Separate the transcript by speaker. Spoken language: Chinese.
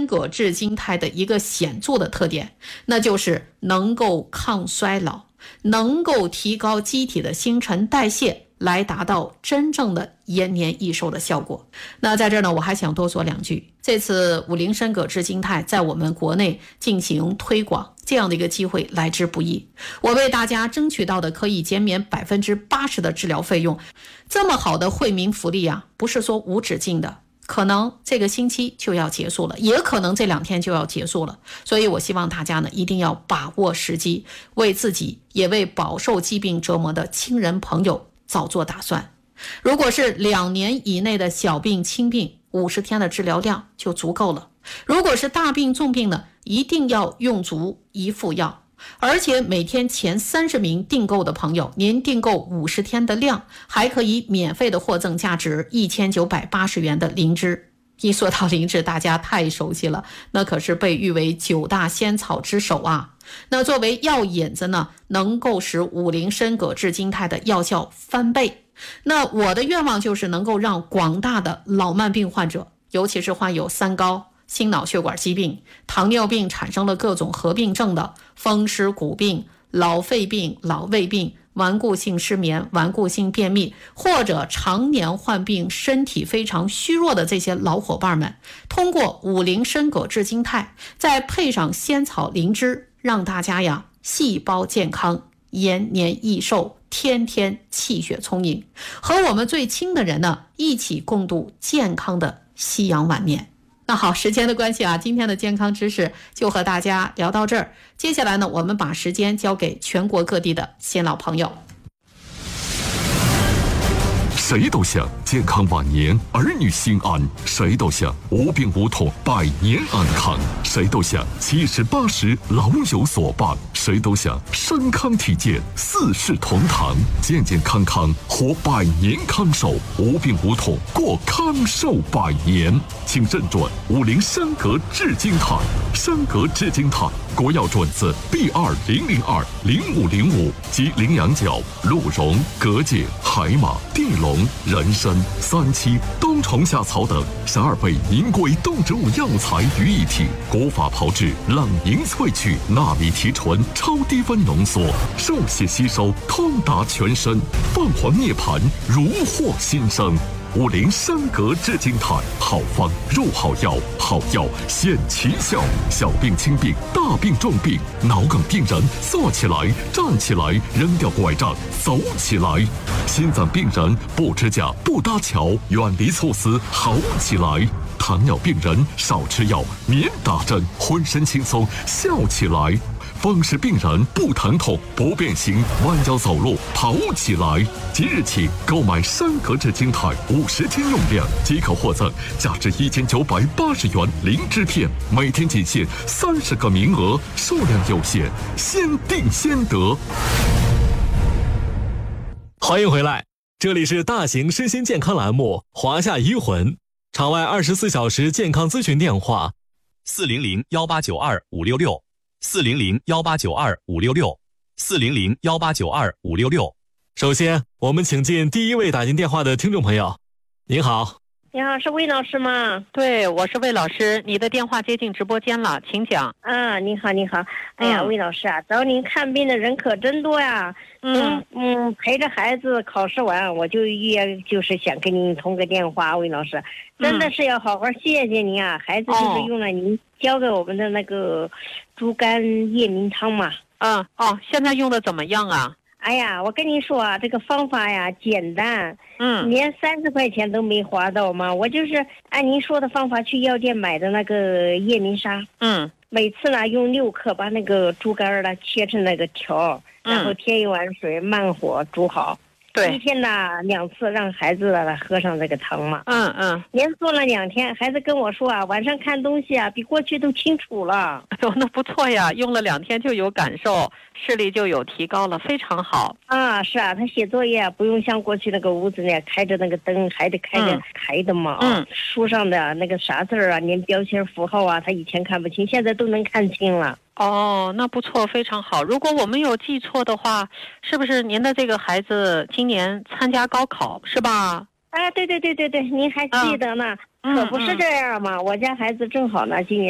Speaker 1: 膈质金肽的一个显著的特点，那就是能够抗衰老，能够提高机体的新陈代谢，来达到真正的延年益寿的效果。那在这儿呢，我还想多说两句。这次50参膈质金肽在我们国内进行推广，这样的一个机会来之不易。我为大家争取到的可以减免80%的治疗费用，这么好的惠民福利啊，不是说无止境的。可能这个星期就要结束了，也可能这2天就要结束了。所以我希望大家呢，一定要把握时机，为自己也为饱受疾病折磨的亲人朋友早做打算。如果是2年以内的小病轻病，50天的治疗量就足够了。如果是大病重病呢，一定要用足一副药。而且每天前30名订购的朋友，您订购50天的量，还可以免费的获赠价值1980元的灵芝。一说到灵芝，大家太熟悉了，那可是被誉为9大仙草之首啊。那作为药引子呢，能够使50参膈质金肽的药效翻倍。那我的愿望就是能够让广大的老慢病患者，尤其是患有三高、心脑血管疾病、糖尿病产生了各种合并症的风湿骨病、老肺病、老胃病、顽固性失眠、顽固性便秘，或者常年患病身体非常虚弱的这些老伙伴们，通过50参膈质金肽再配上仙草灵芝，让大家呀细胞健康，延年益寿，天天气血充盈，和我们最亲的人呢一起共度健康的夕阳晚年。那好，时间的关系啊，今天的健康知识就和大家聊到这儿。接下来呢，我们把时间交给全国各地的新老朋友。
Speaker 2: 谁都想健康晚年，儿女心安；谁都想无病无痛，百年安康；谁都想70、80老有所伴；谁都想身康体健，四世同堂，健健康康活百年康寿，无病无痛过康寿百年。请认准50参膈质金肽，参膈质金肽国药准字 B20020505 及羚羊角、鹿茸、蛤蚧、海马、地龙、人参、三七、冬虫夏草等12味名贵动植物药材于一体，古法炮制，冷凝萃取，纳米提纯，超低温浓缩，受血吸收，通达全身，凤凰涅槃，如获新生。50参膈质金肽，好方入好药，好药显奇效。小病轻病，大病重病，脑梗病人坐起来、站起来，扔掉拐杖走起来；心脏病人不支架、不搭桥，远离猝死好起来；糖尿病人少吃药、免打针，浑身轻松笑起来；风湿病人不疼痛、不变形，弯腰走路跑起来。即日起购买参膈质金肽50天用量，即可获赠价值1980元灵芝片，每天仅限30个名额，数量有限，先订先得。
Speaker 3: 欢迎回来，这里是大型身心健康栏目《华夏医魂》，场外24小时健康咨询电话：400-1892-566，400-1892-566，400-1892-566。首先，我们请进第一位打进电话的听众朋友。您好。
Speaker 4: 你好，是魏老师吗？
Speaker 1: 对，我是魏老师，你的电话接进直播间了，请讲。
Speaker 4: 啊，你好，你好。哎呀，魏老师啊，找您看病的人可真多呀。陪着孩子考试完，我就是想跟您通个电话，魏老师，真的是要好好谢谢您啊。孩子就是用了您教给我们的那个猪肝夜明汤嘛。
Speaker 1: 现在用的怎么样啊？
Speaker 4: 哎呀，我跟你说啊，这个方法呀简单，连30块钱都没花到嘛。我就是按您说的方法去药店买的那个夜明砂，每次呢用6克把那个猪肝呢切成那个条，然后添一碗水，慢火煮好。对，一天呢2次让孩子喝上这个汤嘛。连做了2天，孩子跟我说啊，晚上看东西啊比过去都清楚了。
Speaker 1: 那不错呀，用了2天就有感受，视力就有提高了，非常好。
Speaker 4: 是啊，他写作业不用像过去那个屋子里开着那个灯，还得开着台的嘛。书上的那个啥字啊，连标签符号啊，他以前看不清，现在都能看清了。
Speaker 1: 那不错，非常好。如果我没有记错的话，是不是您的这个孩子今年参加高考是吧？
Speaker 4: 对，您还记得呢？可不是这样嘛，我家孩子正好呢，今年